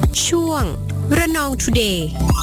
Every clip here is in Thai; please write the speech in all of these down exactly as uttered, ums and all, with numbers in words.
ช่วงระนอง Today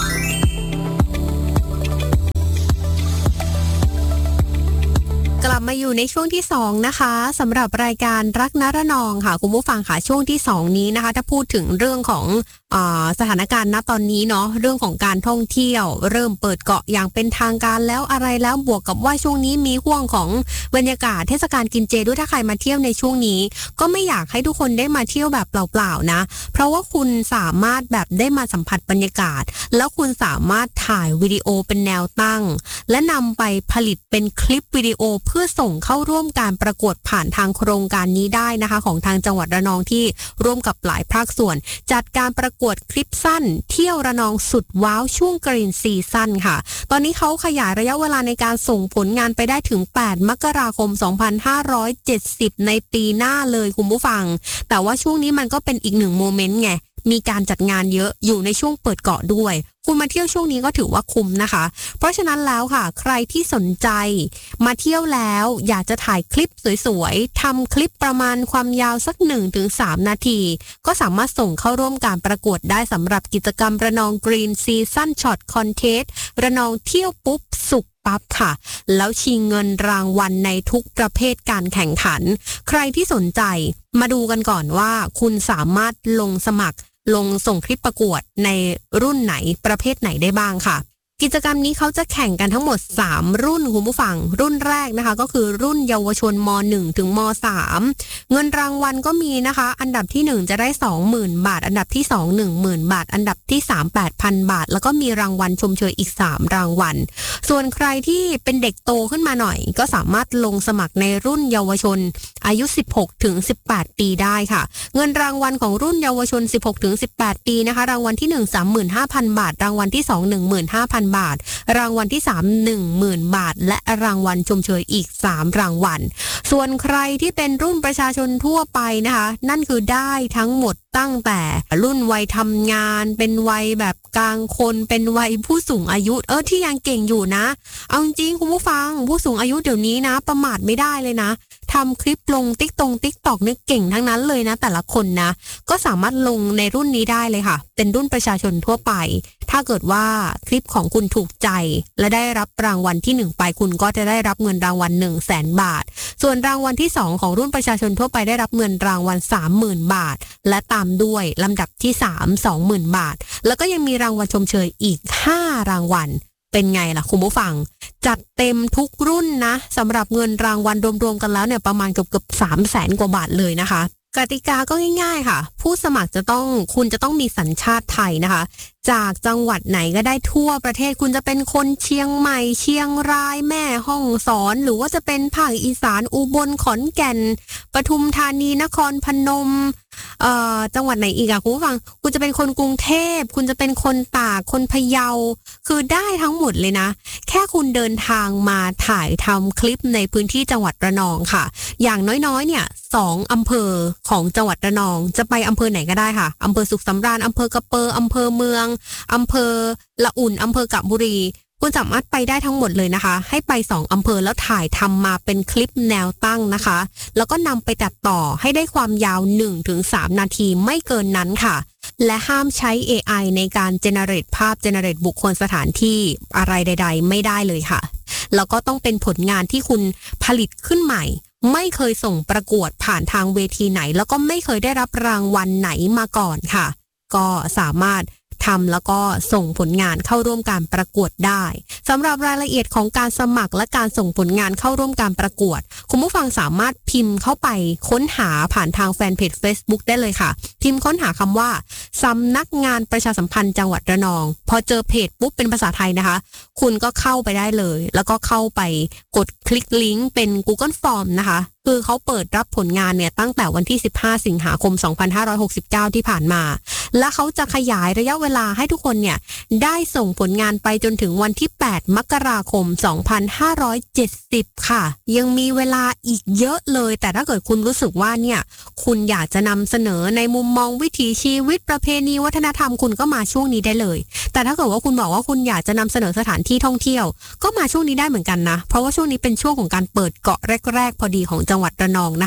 กลับมาอยู่ในช่วงที่สองนะคะสำหรับรายการรักนระนองค่ะคุณผู้ฟังค่ะช่วงที่สองนี้นะคะถ้าพูดถึงเรื่องของอ่าสถานการณ์ณตอนนี้เนาะเรื่องของการท่องเที่ยวเริ่มเปิดเกาะอย่างเป็นทางการแล้วอะไรแล้วบวกกับว่าช่วงนี้มีห่วงของบรรยากาศเทศกาลกินเจด้วยถ้าใครมาเที่ยวในช่วงนี้ก็ไม่อยากให้ทุกคนได้มาเที่ยวแบบเปล่าๆนะเพราะว่าคุณสามารถแบบได้มาสัมผัสบรรยากาศแล้วคุณสามารถถ่ายวิดีโอเป็นแนวตั้งและนำไปผลิตเป็นคลิปวิดีโอเพื่อส่งเข้าร่วมการประกวดผ่านทางโครงการนี้ได้นะคะของทางจังหวัดระนองที่ร่วมกับหลายภาคส่วนจัดการประกวดคลิปสั้นเที่ยวระนองสุดว้าวช่วงกรีนซีซั่นค่ะตอนนี้เขาขยายระยะเวลาในการส่งผลงานไปได้ถึงแปดมกราคมสองพันห้าร้อยเจ็ดสิบในปีหน้าเลยคุณผู้ฟังแต่ว่าช่วงนี้มันก็เป็นอีกหนึ่งโมเมนต์ไงมีการจัดงานเยอะอยู่ในช่วงเปิดเกาะด้วยคุณมาเที่ยวช่วงนี้ก็ถือว่าคุ้มนะคะเพราะฉะนั้นแล้วค่ะใครที่สนใจมาเที่ยวแล้วอยากจะถ่ายคลิปสวยๆทำคลิปประมาณความยาวสัก หนึ่งถึงสาม นาทีก็สามารถส่งเข้าร่วมการประกวดได้สำหรับกิจกรรมระนองกรีนซีซั่นช็อตคอนเทสต์ระนองเที่ยวปุ๊บสุกปั๊บค่ะแล้วชิงเงินรางวัลในทุกประเภทการแข่งขันใครที่สนใจมาดูกันก่อนว่าคุณสามารถลงสมัครลงส่งคลิปประกวดในรุ่นไหนประเภทไหนได้บ้างค่ะกิจกรรมนี้เขาจะแข่งกันทั้งหมดสามรุ่นคุณผู้ฟังรุ่นแรกนะคะก็คือรุ่นเยาวชนม.หนึ่ง ถึงม.สาม เงินรางวัลก็มีนะคะอันดับที่หนึ่งจะได้ สองหมื่น บาทอันดับที่สอง หนึ่งหมื่น บาทอันดับที่สาม แปดพัน บาทแล้วก็มีรางวัลชมเชยอีกสามรางวัลส่วนใครที่เป็นเด็กโตขึ้นมาหน่อยก็สามารถลงสมัครในรุ่นเยาวชนอายุสิบหกถึงสิบแปดปีได้ค่ะเงินรางวัลของรุ่นเยาวชนสิบหกถึงสิบแปดปีนะคะรางวัลที่หนึ่ง สามหมื่นห้าพัน บาทรางวัลที่สอง หนึ่งหมื่นห้าพัน บาทรางวัลที่สาม หนึ่งหมื่น บาทและรางวัลชมเชยอีกสามรางวัลส่วนใครที่เป็นรุ่นประชาชนทั่วไปนะคะนั่นคือได้ทั้งหมดตั้งแต่รุ่นวัยทำงานเป็นวัยแบบกลางคนเป็นวัยผู้สูงอายุเออที่ยังเก่งอยู่นะเอาจริงคุณผู้ฟังผู้สูงอายุเดี๋ยวนี้นะประมาทไม่ได้เลยนะทำคลิปลงติ๊กตงติ๊กตอกนึกเก่งทั้งนั้นเลยนะแต่ละคนนะก็สามารถลงในรุ่นนี้ได้เลยค่ะเป็นรุ่นประชาชนทั่วไปถ้าเกิดว่าคลิปของคุณถูกใจและได้รับรางวัลที่หนึ่งไปคุณก็จะได้รับเงินรางวัล หนึ่งแสน บาทส่วนรางวัลที่สองของรุ่นประชาชนทั่วไปได้รับเงินรางวัล สามหมื่น บาทและตามด้วยลำดับที่สาม สองหมื่น บาทแล้วก็ยังมีรางวัลชมเชยอีกห้ารางวัลเป็นไงล่ะคุณผู้ฟังจัดเต็มทุกรุ่นนะสำหรับเงินรางวัลรวมๆกันแล้วเนี่ยประมาณเกือบๆ สามแสน กว่าบาทเลยนะคะกติกาก็ง่ายๆค่ะผู้สมัครจะต้องคุณจะต้องมีสัญชาติไทยนะคะจากจังหวัดไหนก็ได้ทั่วประเทศคุณจะเป็นคนเชียงใหม่เชียงรายแม่ฮ่องสอนหรือว่าจะเป็นภาคอีสานอุบลขอนแก่นปทุมธานีนครพนมเอ่อจังหวัดไหนอีกอะคุณผู้ฟังคุณจะเป็นคนกรุงเทพคุณจะเป็นคนตากคนพะเยาคือได้ทั้งหมดเลยนะแค่คุณเดินทางมาถ่ายทำคลิปในพื้นที่จังหวัดระนองค่ะอย่างน้อยๆเนี่ยสองอำเภอของจังหวัดระนองจะไปอำเภอไหนก็ได้ค่ะอำเภอสุขสำราญอำเภอกระเปออำเภอเมืองอำเภอละอุ่นอำเภอกาญจนบุรีคุณสามารถไปได้ทั้งหมดเลยนะคะให้ไปสองอำเภอแล้วถ่ายทำมาเป็นคลิปแนวตั้งนะคะแล้วก็นำไปตัดต่อให้ได้ความยาว หนึ่งถึงสาม นาทีไม่เกินนั้นค่ะและห้ามใช้ เอ ไอ ในการเจเนเรตภาพเจเนเรตบุคคลสถานที่อะไรใดๆไม่ได้เลยค่ะแล้วก็ต้องเป็นผลงานที่คุณผลิตขึ้นใหม่ไม่เคยส่งประกวดผ่านทางเวทีไหนแล้วก็ไม่เคยได้รับรางวัลไหนมาก่อนค่ะก็สามารถทำแล้วก็ส่งผลงานเข้าร่วมการประกวดได้สำหรับรายละเอียดของการสมัครและการส่งผลงานเข้าร่วมการประกวดคุณผู้ฟังสามารถพิมพ์เข้าไปค้นหาผ่านทางแฟนเพจ Facebook ได้เลยค่ะพิมพ์ค้นหาคำว่าสำนักงานประชาสัมพันธ์จังหวัดระนองพอเจอเพจปุ๊บเป็นภาษาไทยนะคะคุณก็เข้าไปได้เลยแล้วก็เข้าไปกดคลิกลิงก์เป็น Google Form นะคะคือเขาเปิดรับผลงานเนี่ยตั้งแต่วันที่สิบห้าสิงหาคมสองพันห้าร้อยหกสิบเก้าที่ผ่านมาและเขาจะขยายระยะเวลาให้ทุกคนเนี่ยได้ส่งผลงานไปจนถึงวันที่แปดมกราคมสองพันห้าร้อยเจ็ดสิบค่ะยังมีเวลาอีกเยอะเลยแต่ถ้าเกิดคุณรู้สึกว่าเนี่ยคุณอยากจะนำเสนอในมุมมองวิถีชีวิตประเพณีวัฒนธรรมคุณก็มาช่วงนี้ได้เลยแต่ถ้าเกิดว่าคุณบอกว่าคุณอยากจะนำเสนอสถานที่ท่องเที่ยวก็มาช่วงนี้ได้เหมือนกันนะเพราะว่าช่วงนี้เป็นช่วงของการเปิดเกาะแรกๆพอดีของจังหวัดระนองนะคะ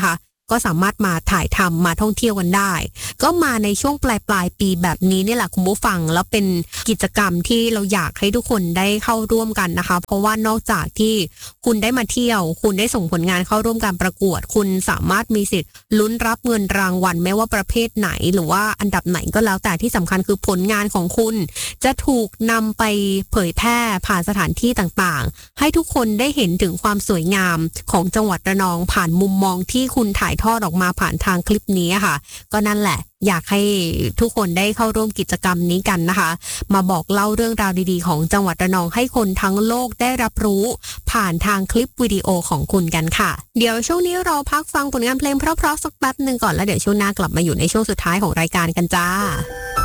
ก็สามารถมาถ่ายทำมาท่องเที่ยวกันได้ก็มาในช่วงปลายปลายปีแบบนี้นี่แหละคุณผู้ฟังแล้วเป็นกิจกรรมที่เราอยากให้ทุกคนได้เข้าร่วมกันนะคะเพราะว่านอกจากที่คุณได้มาเที่ยวคุณได้ส่งผลงานเข้าร่วมการประกวดคุณสามารถมีสิทธิ์ลุ้นรับเงินรางวัลไม่ว่าประเภทไหนหรือว่าอันดับไหนก็แล้วแต่ที่สำคัญคือผลงานของคุณจะถูกนำไปเผยแพร่ผ่านสถานที่ต่างๆให้ทุกคนได้เห็นถึงความสวยงามของจังหวัดระนองผ่านมุมมองที่คุณถ่ายทอดออกมาผ่านทางคลิปนี้ค่ะก็นั่นแหละอยากให้ทุกคนได้เข้าร่วมกิจกรรมนี้กันนะคะมาบอกเล่าเรื่องราวดีๆของจังหวัดระนองให้คนทั้งโลกได้รับรู้ผ่านทางคลิปวิดีโอของคุณกันค่ะเดี๋ยวช่วงนี้เราพักฟังผลงานเพลงเพราะๆสักแป๊บนึงก่อนแล้วเดี๋ยวช่วงหน้ากลับมาอยู่ในช่วงสุดท้ายของรายการกันจ้า